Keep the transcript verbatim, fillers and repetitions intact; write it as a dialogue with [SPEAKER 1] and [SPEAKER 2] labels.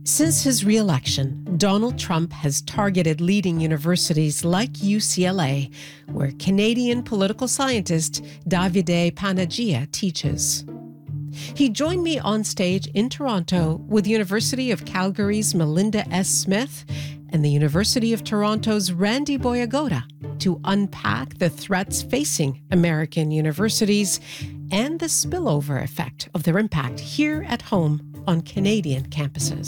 [SPEAKER 1] Since his re-election, Donald Trump has targeted leading universities like U C L A, where Canadian political scientist Davide Panagia teaches. He joined me on stage in Toronto with University of Calgary's Melinda S. Smith and the University of Toronto's Randy Boyagoda to unpack the threats facing American universities and the spillover effect of their impact here at home on Canadian campuses.